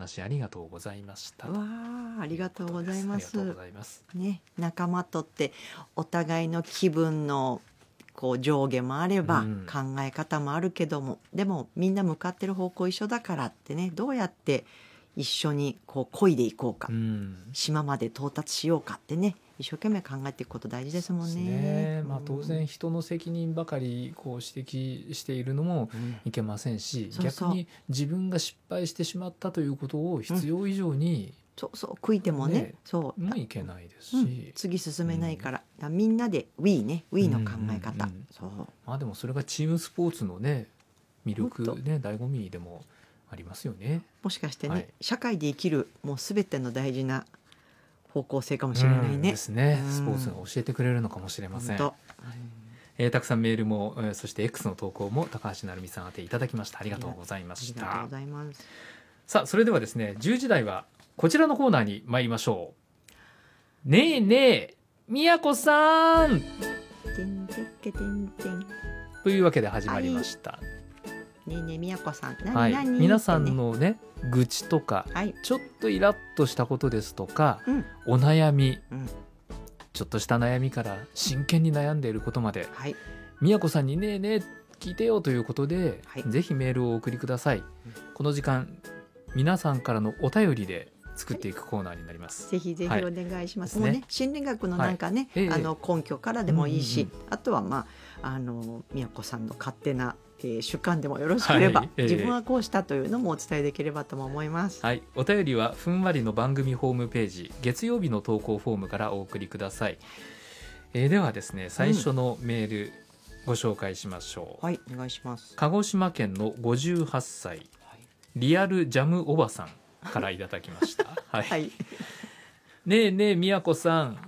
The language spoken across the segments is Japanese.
話ありがとうございました。 わあ、ありがとうございまありがとうごす。 ざいます。 ね、仲間とってお互いの気分のこう上下もあれば、考え方もあるけども、でもみんな向かってる方向一緒だからってね、どうやって一緒にこう漕いでいこうか、島まで到達しようかってね、一生懸命考えていくこと大事ですもんね。 当然人の責任ばかりこう指摘しているのもいけませんし、逆に自分が失敗してしまったということを必要以上に、 悔いてもね、 もういけないですし、 次進めないから、みんなで We ね、We の考え方、 でもそれがチームスポーツのね魅力ね、醍醐味でもありますよね。 もしかしてね、社会で生きるもうすべての大事な方向性かもしれないね。 ですね。スポーツが教えてくれるのかもしれません。たくさんメールも、そして X の投稿も高橋成美さん宛ていただきました。ありがとうございました。 ありがとうございます。 さあ、それではですね、10時台はこちらのコーナーに参りましょう。ねえねえみやこさんというわけで始まりました。 ねえねえみやこさん、 皆さんのね愚痴とか、ちょっとイラッとしたことですとか、お悩み、ちょっとした悩みから真剣に悩んでいることまで、みやこさんにねえねえ聞いてよということで、ぜひメールをお送りください。この時間皆さんからのお便りで作っていくコーナーになります。 ぜひぜひお願いします。もうね、心理学のなんかね、根拠からでもいいし、あとはみやこさんの勝手な主観でもよろしければ、自分はこうしたというのもお伝えできればとも思います。 お便りはふんわりの番組ホームページ月曜日の投稿フォームからお送りください。ではですね、最初のメールご紹介しましょう。 お願いします。 鹿児島県の58歳、リアルジャムおばさんからいただきました。ねえねえみやこさん。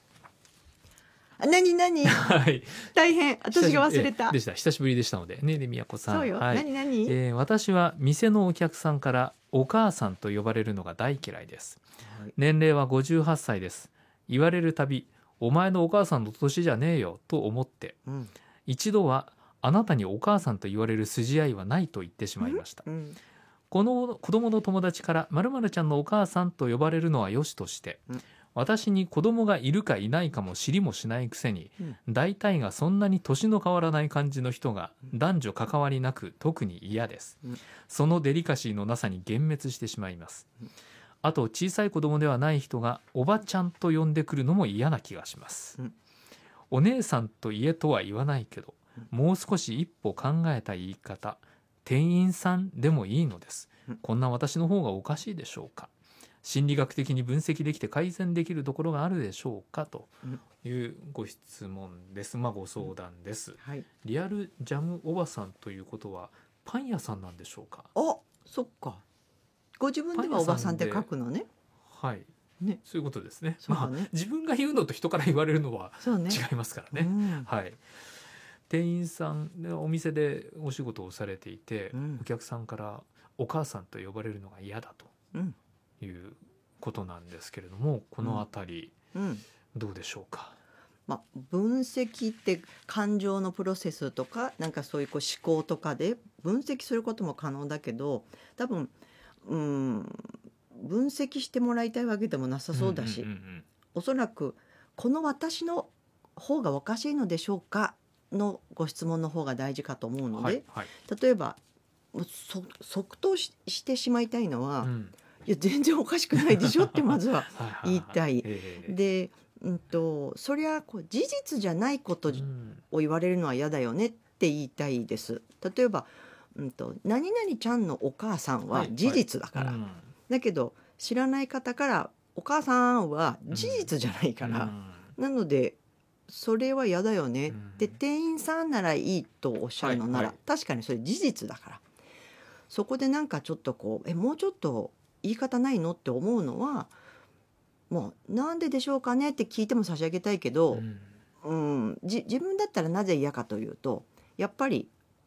何大変、私が忘れた。 久しぶりでしたので、ねえねえみやこさん。 そうよ。何私は店のお客さんからお母さんと呼ばれるのが大嫌いです。年齢は58歳です。言われるたび、お前のお母さんの年じゃねえよと思って、一度はあなたにお母さんと言われる筋合いはないと言ってしまいました。この子供の友達から〇〇ちゃんのお母さんと呼ばれるのはよしとして、私に子供がいるかいないかも知りもしないくせに、大体がそんなに年の変わらない感じの人が男女関わりなく特に嫌です。そのデリカシーのなさに幻滅してしまいます。あと小さい子供ではない人がおばちゃんと呼んでくるのも嫌な気がします。お姉さんと言えとは言わないけど、もう少し一歩考えた言い方、店員さんでもいいのです。こんな私の方がおかしいでしょうか。心理学的に分析できて改善できるところがあるでしょうか、というご質問です。ご相談です。リアルジャムおばさんということはパン屋さんなんでしょうか。 そっか。ご自分ではおばさんって書くのね。 そういうことですね。自分が言うのと人から言われるのは違いますからね。店員さんでお店でお仕事をされていて、お客さんからお母さんと呼ばれるのが嫌だということなんですけれども、このあたりどうでしょうか。 分析って感情のプロセスとか、なんかそういう思考とかで分析することも可能だけど、多分分析してもらいたいわけでもなさそうだし、おそらくこの私の方がおかしいのでしょうかのご質問の方が大事かと思うので、例えば即答してしまいたいのは、いや全然おかしくないでしょってまずは言いたい。で、そりゃ事実じゃないことを言われるのは嫌だよねって言いたいです。例えば、何々ちゃんのお母さんは事実だから、だけど知らない方からお母さんは事実じゃないから、なのでそれは嫌だよねって店員さんならいいとおっしゃるのなら、確かにそれ事実だから、そこでなんかちょっともうちょっと言い方ないのって思うのは、もうなんででしょうかねって聞いても差し上げたいけど、自分だったらなぜ嫌かというと、やっぱり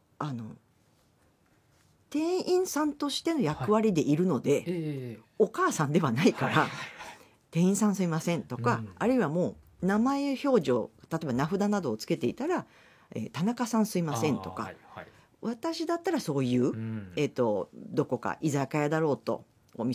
店員さんとしての役割でいるので、お母さんではないから、店員さんすいませんとか、あるいはもう名前表示、例えば名札などをつけていたら、田中さんすいませんとか、私だったらそういう、どこか居酒屋だろうと